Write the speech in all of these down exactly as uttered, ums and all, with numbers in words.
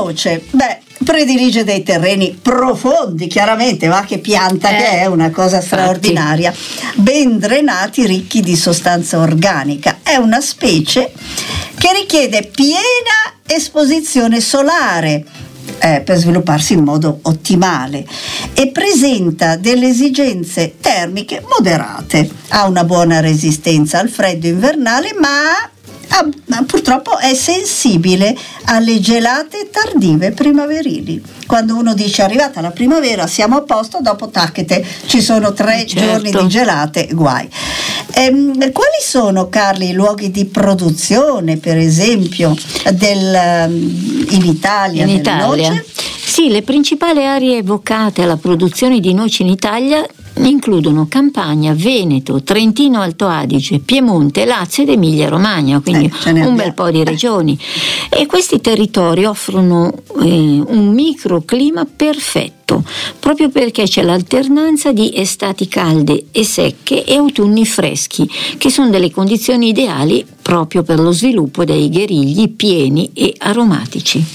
noce, beh, predilige dei terreni profondi, chiaramente, ma che pianta eh, che è, una cosa straordinaria, infatti. Ben drenati, ricchi di sostanza organica. È una specie che richiede piena esposizione solare eh, per svilupparsi in modo ottimale e presenta delle esigenze termiche moderate. Ha una buona resistenza al freddo invernale, ma Ah, ma purtroppo è sensibile alle gelate tardive primaverili. Quando uno dice arrivata la primavera siamo a posto, dopo tacchete ci sono tre certo. giorni di gelate, guai. Ehm, quali sono, Carli, i luoghi di produzione, per esempio, del, in Italia? In Italia? Noce? Sì, le principali aree evocate alla produzione di noci in Italia includono Campania, Veneto, Trentino Alto Adige, Piemonte, Lazio ed Emilia Romagna, quindi eh, un bel po' di regioni. E questi territori offrono eh, un microclima perfetto, proprio perché c'è l'alternanza di estati calde e secche e autunni freschi, che sono delle condizioni ideali proprio per lo sviluppo dei gherigli pieni e aromatici.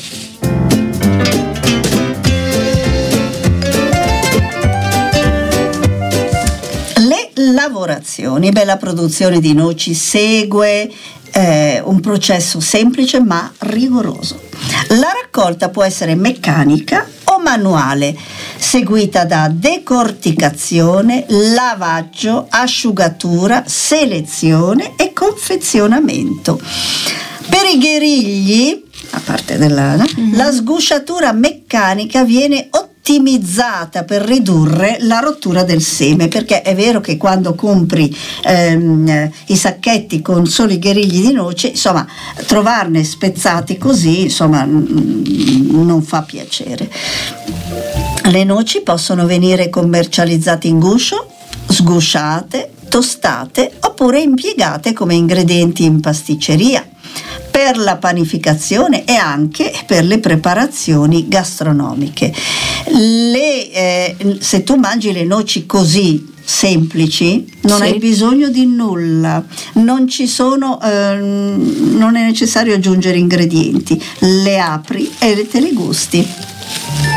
Lavorazioni. Beh, la produzione di noci segue eh, un processo semplice ma rigoroso. La raccolta può essere meccanica o manuale, seguita da decorticazione, lavaggio, asciugatura, selezione e confezionamento. Per i gherigli, a parte della, mm-hmm. la sgusciatura meccanica viene ottimizzata ottimizzata per ridurre la rottura del seme, perché è vero che quando compri ehm, i sacchetti con solo i gherigli di noce, insomma, trovarne spezzati così, insomma, non fa piacere. Le noci possono venire commercializzate in guscio, sgusciate, tostate oppure impiegate come ingredienti in pasticceria, per la panificazione e anche per le preparazioni gastronomiche. Le, eh, se tu mangi le noci così semplici, non sì. hai bisogno di nulla, non ci sono, eh, non è necessario aggiungere ingredienti, le apri e te le gusti.